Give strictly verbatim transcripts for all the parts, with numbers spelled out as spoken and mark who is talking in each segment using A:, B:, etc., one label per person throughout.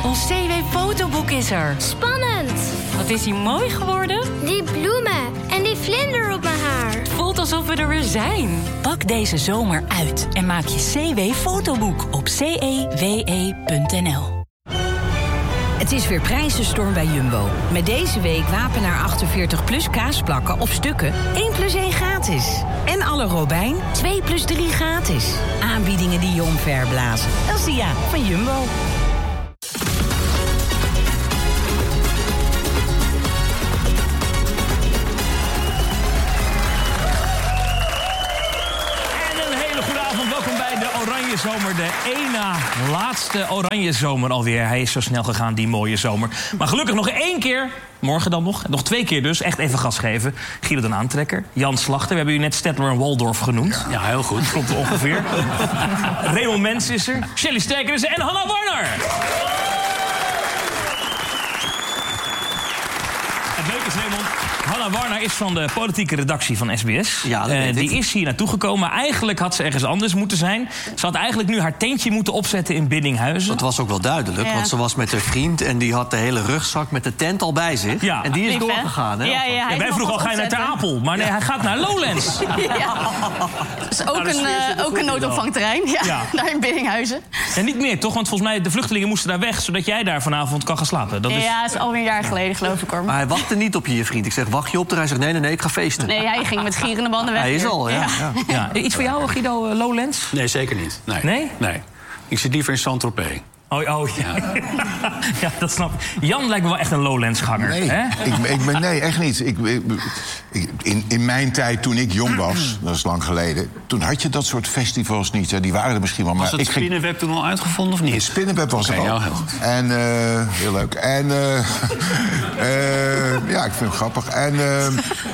A: Ons C W-fotoboek is er.
B: Spannend.
A: Wat is hij mooi geworden?
B: Die bloemen en die vlinder op mijn haar.
A: Het voelt alsof we er weer zijn.
C: Pak deze zomer uit en maak je C W-fotoboek op c e w e punt n l.
D: Het is weer prijzenstorm bij Jumbo. Met deze week Wapenaar achtenveertig plus kaasplakken of stukken één plus één gratis. En alle Robijn twee plus drie gratis. Aanbiedingen die je omverblazen. Dat is de ja van Jumbo.
E: Oranje zomer, de ene laatste oranje zomer alweer. Hij is zo snel gegaan, die mooie zomer. Maar gelukkig nog één keer, morgen dan nog, nog twee keer dus, echt even gas geven. Guido den Aantrekker, Jan Slachter, we hebben u net Stedtler en Waldorf genoemd. Ja, heel goed. Klopt er ongeveer. Raymond Mens is er, Shelley Sterker is er en Hanna Warner. Het leuke is, Raymond, Hanna Warner is van de politieke redactie van S B S. Ja, dat uh, die ik. is hier naartoe gekomen. Eigenlijk had ze ergens anders moeten zijn. Ze had eigenlijk nu haar tentje moeten opzetten in Biddinghuizen.
F: Dat was ook wel duidelijk, ja. Want ze was met haar vriend... en die had de hele rugzak met de tent al bij zich. Ja. En die is Lief, doorgegaan. Hè?
E: Ja, ja, ja, wij vroegen al, ga je naar Ter Apel? Maar nee, ja. hij gaat naar Lowlands.
G: Ja. Dat is ook, nou, een, uh, ook een noodopvangterrein, ja, ja. daar in Biddinghuizen.
E: En niet meer, toch? Want volgens mij, de vluchtelingen moesten daar weg... zodat jij daar vanavond kan gaan slapen. Dat is...
G: Ja, dat is alweer een jaar geleden, geloof ik, hoor.
F: Maar hij wachtte niet op je, je vriend. Ik zeg, wacht je op? Hij zegt, nee, nee, nee, ik ga feesten.
G: Nee, hij ging met gierende banden weg.
F: Hij is al, ja.
E: ja. ja. ja. Iets voor jou, Guido, uh, Lowlands?
H: Nee, zeker niet. Nee?
E: Nee?
H: Nee. Ik zit liever in Saint-Tropez.
E: Oh, oh ja. ja, dat snap ik. Jan lijkt me wel echt een Lowlands-ganger.
I: Nee,
E: hè?
I: Ik, ik ben, nee, echt niet. Ik, ik, in, in mijn tijd, toen ik jong was, dat is lang geleden... toen had je dat soort festivals niet. Hè. Die waren er misschien wel. Maar
H: was het spinnenweb ging... toen al uitgevonden of niet?
I: Het spinnenweb was
H: okay,
I: er al.
H: Ja, heel goed.
I: En, uh, heel leuk. En, uh, uh, ja, ik vind het grappig. En... Uh,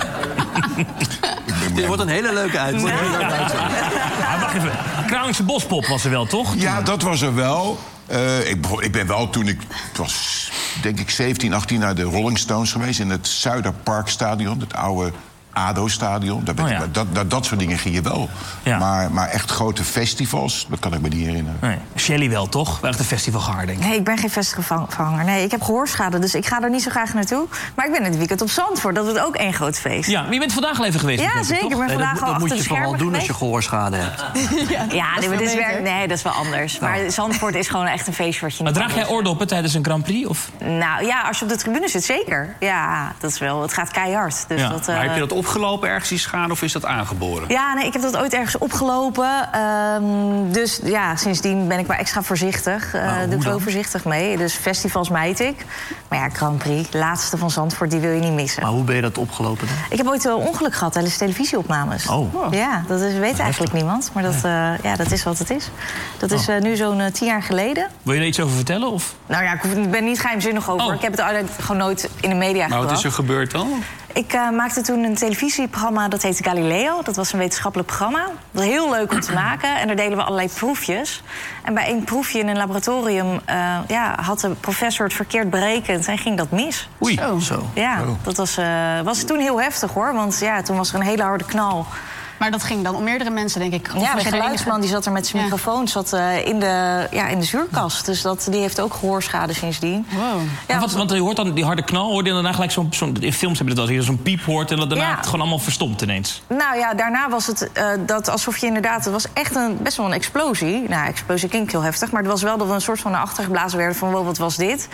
F: Dit wordt een hele leuke uitzending.
E: Nee. Ja. Ja, wacht even. Kralingse Bospop was er wel, toch?
I: Ja, dat was er wel. Uh, ik, ik ben wel toen ik... Het was denk ik zeventien, achttien naar de Rolling Stones geweest... in het Zuiderparkstadion, het oude A D O-stadion. Daar oh, ja. dat, dat, dat soort dingen ging je wel. Ja. Maar, maar echt grote festivals, dat kan ik me niet herinneren.
E: Nee. Shelley wel, toch? Wel echt een festivalganger, denk ik.
J: Nee, ik ben geen festivalganger. Nee, ik heb gehoorschade, dus ik ga er niet zo graag naartoe. Maar ik ben het weekend op Zandvoort, dat is ook één groot feest.
E: Ja, maar je bent vandaag al even geweest.
J: Ja, zeker. Ik ben vandaag
F: nee, dat,
J: al
F: dat
J: achter
F: moet je vooral doen
J: geweest.
F: als je gehoorschade hebt.
J: ja, ja nee, maar dit is werk, nee, dat is wel anders. Maar nou. Zandvoort is gewoon echt een feestje wat je niet...
E: Maar draag jij oordoppen tijdens een Grand Prix? Of?
J: Nou ja, als je op de tribune zit, zeker. Ja, dat is wel. Het gaat keihard. Dus
H: ja.
J: dat,
H: uh... Maar heb je
J: dat
H: opgelopen ergens die schade of is dat aangeboren?
J: Ja, nee, ik heb dat ooit ergens opgelopen. Um, dus ja, sindsdien ben ik maar extra voorzichtig. Uh, nou, doe ik wel voorzichtig mee. Dus festivals mijd ik. Maar ja, Grand Prix, laatste van Zandvoort, die wil je niet missen.
F: Maar hoe ben je dat opgelopen dan?
J: Ik heb ooit wel ongeluk gehad tijdens televisieopnames.
E: Oh.
J: Ja, dat is, weet eigenlijk niemand. Maar dat, uh, ja, dat is wat het is. Dat is uh, nu zo'n uh, tien jaar geleden.
E: Wil je er iets over vertellen? Of?
J: Nou ja, ik ben niet geheimzinnig over. Oh. Ik heb het uiteindelijk gewoon nooit in de media gebracht.
H: Maar wat is er gebeurd dan?
J: Ik uh, maakte toen een televisieprogramma, dat heette Galileo. Dat was een wetenschappelijk programma. Dat was heel leuk om te maken. En daar deden we allerlei proefjes. En bij één proefje in een laboratorium uh, ja, had de professor het verkeerd berekend en ging dat mis.
E: Oei.
F: Zo. Zo.
J: Ja,
F: oh.
J: dat was, uh, was toen heel heftig, hoor. Want ja, toen was er een hele harde knal.
G: Maar dat ging dan om meerdere mensen, denk ik.
J: Ja, de geluidsman die zat er met zijn ja. microfoon zat, uh, in, de, ja, in de zuurkast. Dus dat, die heeft ook gehoorschade sindsdien.
G: Wow.
J: Ja,
E: wat, want je hoort dan die harde knal, hoor je daarna gelijk zo'n... Zo in films hebben je dat als je zo'n piep hoort... en dat daarna ja. het gewoon allemaal verstomt ineens.
J: Nou ja, daarna was het uh, dat alsof je inderdaad... Het was echt een, best wel een explosie. Nou, explosie klinkt heel heftig. Maar het was wel dat we een soort van naar achter geblazen werden... van wow, wat was dit?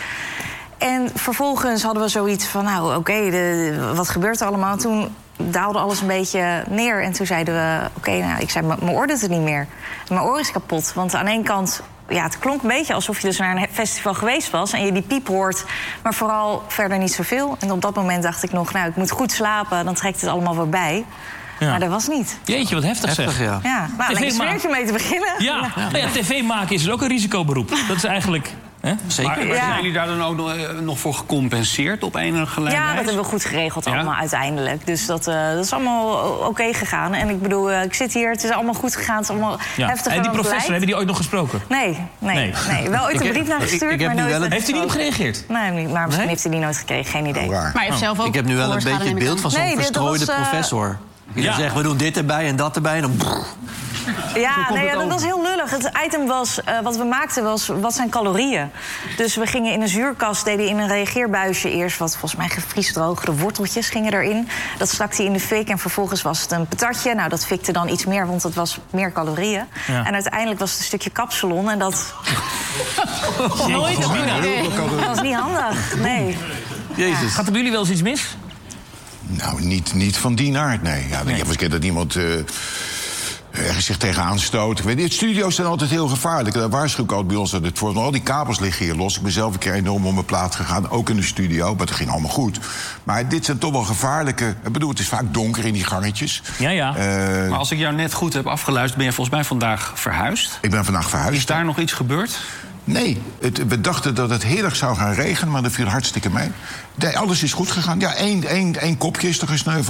J: En vervolgens hadden we zoiets van... nou, oké, okay, wat gebeurt er allemaal? Toen daalde alles een beetje neer. En toen zeiden we, oké, okay, nou, ik zei, mijn oor doet het niet meer. Mijn oor is kapot. Want aan één kant, ja, het klonk een beetje alsof je dus naar een festival geweest was... en je die piep hoort, maar vooral verder niet zoveel. En op dat moment dacht ik nog, nou, ik moet goed slapen... dan trekt het allemaal weer bij. Ja. Maar dat was niet.
E: Jeetje, wat heftig,
F: heftig
E: zeg.
F: Ja.
J: Ja, nou, een sfeertje mee te beginnen.
E: Ja, ja. Nou ja, tv maken is dus ook een risicoberoep. Dat is eigenlijk... He?
H: Zeker. Maar, maar ja. zijn jullie daar dan ook nog voor gecompenseerd op enige gelegenheid?
J: Ja, dat hebben we goed geregeld allemaal
H: ja?
J: uiteindelijk. Dus dat, uh, dat is allemaal oké okay gegaan. En ik bedoel, uh, ik zit hier, het is allemaal goed gegaan. Het is allemaal ja. heftig.
E: En die professor,
J: beleid.
E: hebben die ooit nog gesproken?
J: Nee, nee, nee. nee. Wel ooit een brief naar gestuurd,
F: ik, ik
J: maar nooit...
F: Een...
E: Heeft hij niet op gereageerd?
J: Nee, niet, maar misschien nee? heeft hij die nooit gekregen, geen idee.
I: Oh,
G: maar je hebt zelf ook...
F: Ik heb nu wel een beetje het beeld van zo'n nee, verstrooide was, uh... professor. Die ja. zegt, we doen dit erbij en dat erbij en dan...
J: Ja, nee, ja, dat was heel lullig. Het item was, uh, wat we maakten was, wat zijn calorieën? Dus we gingen in een zuurkast, deden in een reageerbuisje eerst... wat volgens mij gevriesdroogde worteltjes gingen erin. Dat stak hij in de fik en vervolgens was het een patatje. Nou, dat fikte dan iets meer, want het was meer calorieën. Ja. En uiteindelijk was het een stukje kapsalon en dat...
G: Nooit een goed idee.
J: Dat was niet handig, nee.
E: Jezus. Ja. Gaat er bij jullie wel eens iets mis?
I: Nou, niet, niet van die aard, nee. Ja, nee. Ik heb eens een keer dat iemand uh, ergens zich tegenaan stoot. Ik weet niet, studio's zijn altijd heel gevaarlijk. Daar waarschuw ik altijd bij ons dat het voor al die kabels liggen hier los. Ik ben zelf een keer enorm om mijn plaat gegaan, ook in de studio. Maar het ging allemaal goed. Maar dit zijn toch wel gevaarlijke... Ik bedoel, het is vaak donker in die gangetjes.
E: Ja, ja.
H: Uh, maar als ik jou net goed heb afgeluisterd, ben je volgens mij vandaag verhuisd.
I: Ik ben vandaag verhuisd.
H: Is daar nog iets gebeurd?
I: Nee, het, we dachten dat het heel erg zou gaan regenen, maar dat viel hartstikke mee. Nee, alles is goed gegaan. Ja, één, één, één kopje is er gesneuveld.